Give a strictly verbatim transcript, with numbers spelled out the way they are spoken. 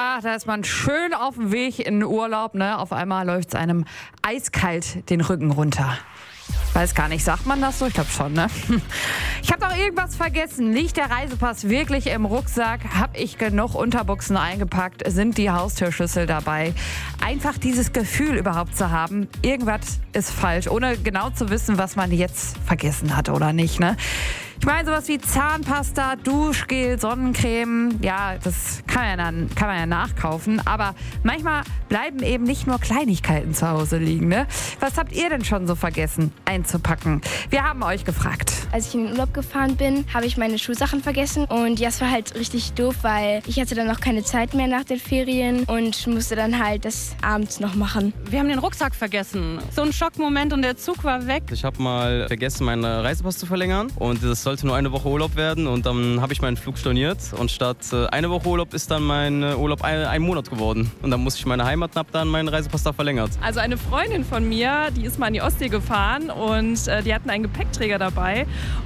Ja, da ist man schön auf dem Weg in den Urlaub, ne? Auf einmal läuft es einem eiskalt den Rücken runter. Weiß gar nicht, sagt man das so? Ich glaube schon, ne? Ich habe doch irgendwas vergessen. Liegt der Reisepass wirklich im Rucksack? Habe ich genug Unterbuchsen eingepackt? Sind die Haustürschlüssel dabei? Einfach dieses Gefühl überhaupt zu haben, irgendwas ist falsch, ohne genau zu wissen, was man jetzt vergessen hat oder nicht, ne? Ich meine, sowas wie Zahnpasta, Duschgel, Sonnencreme, ja, das kann man ja, dann, kann man ja nachkaufen. Aber manchmal bleiben eben nicht nur Kleinigkeiten zu Hause liegen, ne? Was habt ihr denn schon so vergessen einzupacken? Wir haben euch gefragt. Als ich in den Urlaub gefahren bin, habe ich meine Schulsachen vergessen. Und ja, es war halt richtig doof, weil ich hatte dann noch keine Zeit mehr nach den Ferien und musste dann halt das abends noch machen. Wir haben den Rucksack vergessen. So ein Schockmoment und der Zug war weg. Ich habe mal vergessen, meinen Reisepass zu verlängern. Und das sollte nur eine Woche Urlaub werden. Und dann habe ich meinen Flug storniert. Und statt äh, eine Woche Urlaub ist dann mein äh, Urlaub ein, ein Monat geworden. Und dann musste ich meine Heimat und habe dann meinen Reisepass da verlängert. Also eine Freundin von mir, die ist mal in die Ostsee gefahren und äh, die hatten einen Gepäckträger dabei.